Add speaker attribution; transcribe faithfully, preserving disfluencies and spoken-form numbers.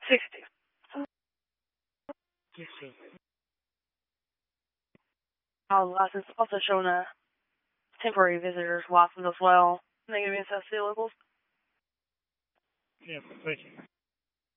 Speaker 1: sixty.
Speaker 2: Yes, sir.
Speaker 1: Our license also showing a temporary visitor's license as well. Negative S S C locals.
Speaker 2: Yeah, thank you.